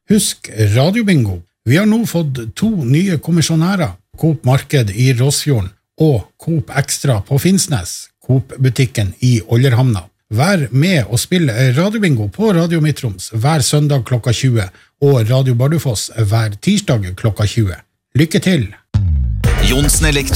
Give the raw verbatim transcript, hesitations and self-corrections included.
Husk radiobingo. Vi har nå fått to nye kommisjonærer, Coop Marked i Råsfjorden og Coop Extra på Finnsnes, Coop-butikken i Ollerhamna. Vær med og spill radiobingo på Radio Midtroms hver søndag klokka tjue og Radio Bardufoss hver tirsdag klokka tjue. Lykke til! Jonsen Elektro